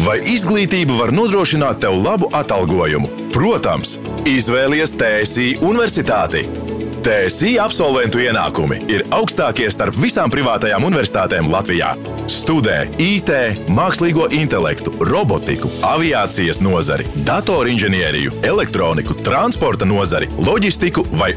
Vai izglītība var nodrošināt tev labu atalgojumu? Protams, izvēlies TSI Universitāti. TSI absolventu ienākumi ir augstākie starp visām privātajām universitātēm Latvijā. Studē IT, mākslīgo intelektu, robotiku, aviācijas nozari, datorinženieriju, elektroniku, transporta nozari, loģistiku vai